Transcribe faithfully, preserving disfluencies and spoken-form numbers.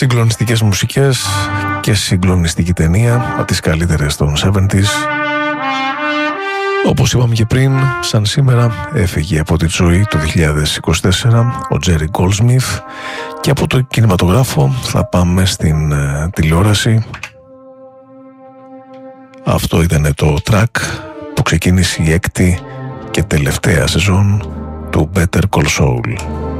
Συγκλονιστικές μουσικές και συγκλονιστική ταινία από τις καλύτερες των εβδομήντα. Όπως είπαμε και πριν, σαν σήμερα έφυγε από τη ζωή το δύο χιλιάδες είκοσι τέσσερα ο Τζέρι Γκόλσμιθ, και από το κινηματογράφο θα πάμε στην ε, τηλεόραση. Αυτό ήταν το track που ξεκίνησε η έκτη και τελευταία σεζόν του Better Call Saul.